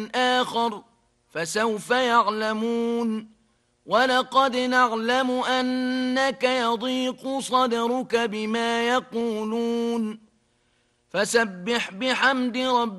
آخر فسوف يعلمون ولقد نعلم أنك يضيق صدرك بما يقولون فسبح بحمد ربك